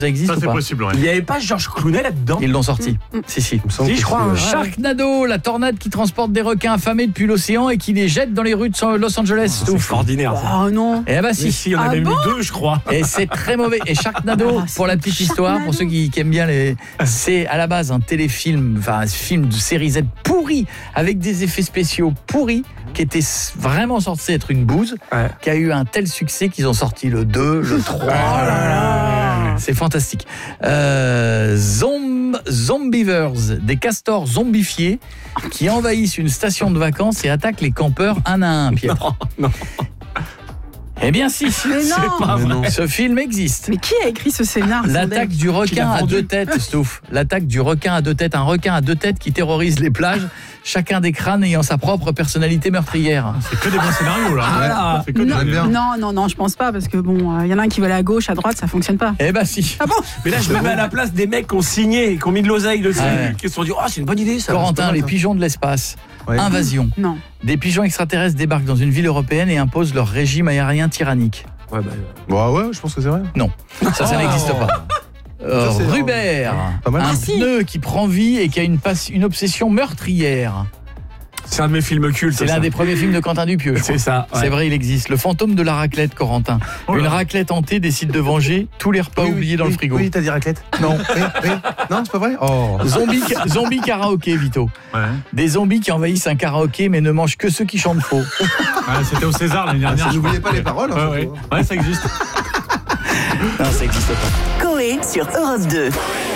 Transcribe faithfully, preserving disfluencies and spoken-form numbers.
Ça existe Ça, ou c'est pas? possible, ouais. Il n'y avait pas Georges Clooney là-dedans? Ils l'ont sorti. Mm. Si, si. Si, je crois. hein. Sharknado, la tornade qui transporte des requins affamés depuis l'océan et qui les jette dans les rues de Los Angeles. C'est extraordinaire. ça. Oh non. Eh bah Mais si. si, il y en a Ah même bon eu deux, je crois. Et c'est très mauvais. Et Sharknado, Ah, c'est pour la petite histoire, Sharknado. pour ceux qui, qui aiment bien les, c'est à la base un téléfilm, enfin un film de série Z pourri avec des effets spéciaux pourris, qui était vraiment censé être une bouse, Ouais. qui a eu un tel succès qu'ils ont sorti le deux, le trois. C'est fantastique. Euh, zom, Zombivers, des castors zombifiés qui envahissent une station de vacances et attaquent les campeurs un à un, Pierre. Non, non. Eh bien si, Mais non. C'est pas vrai. ce film existe. Mais qui a écrit ce scénar? L'attaque du requin l'a à vendu. deux têtes, Stouff. L'attaque du requin à deux têtes. Un requin à deux têtes qui terrorise les plages, chacun des crânes ayant sa propre personnalité meurtrière. C'est que des bons scénarios, là. Ah, C'est que des- Non, bien. non, non, non, je pense pas parce que bon, il y en a un qui va aller à gauche, à droite, ça fonctionne pas. Eh ben si. Ah bon? Mais là, je me mets à la place des mecs qui ont signé, qui ont mis de l'oseille dessus, Ah ouais. qui se sont dit, oh, c'est une bonne idée, ça. Corentin, C'est pas les mal, pigeons de l'espace. Ouais. Invasion. Non. Des pigeons extraterrestres débarquent dans une ville européenne et imposent leur régime aérien tyrannique. ça. Ouais, bah, Bon, ouais, je pense que c'est vrai. Ça, ça n'existe pas. Euh, Ça, c'est- Rubert, Pas mal. un Ah, si. pneu qui prend vie et qui a une, passe- une obsession meurtrière. c'est un de mes films cultes. C'est ça. l'un des premiers films de Quentin Dupieux. je crois. C'est ça. ouais. C'est vrai, il existe. Le fantôme de la raclette, Corentin. Oh là Une là. raclette hantée décide de venger tous les repas Oui, oui, oubliés dans oui, le frigo. Oui, t'as dit raclette. Non. Oui, oui. Non, c'est pas vrai. Oh. Zombie, zombie karaoké, Vito. Ouais. Des zombies qui envahissent un karaoké mais ne mangent que ceux qui chantent faux. Ouais, c'était au César l'année dernière. je N'oubliez crois. pas les paroles. hein, Ouais, ouais. surtout. Ouais, ça existe. Non, ça n'existe pas. Coé sur Europe deux.